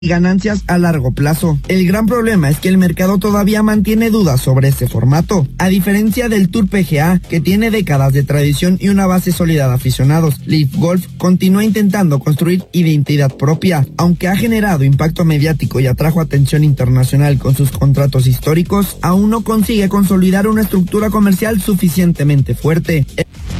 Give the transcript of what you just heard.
y ganancias a largo plazo. El gran problema es que el mercado todavía mantiene dudas sobre este formato, a diferencia del Tour PGA, que tiene décadas de tradición y una base sólida de aficionados. Live Golf continúa intentando construir identidad propia, aunque ha generado impacto mediático y atrajo atención internacional con sus contratos históricos, aún no consigue consolidar una estructura comercial suficientemente fuerte.